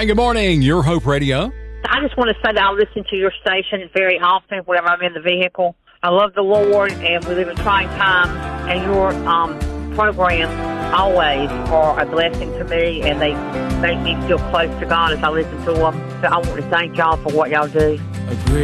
Hi, good morning. Your Hope Radio. I just want to say that I listen to your station very often whenever I'm in the vehicle. I love the Lord, and we live in trying times, and your programs always are a blessing to me, and they make me feel close to God as I listen to them. So I want to thank y'all for what y'all do. Agreed.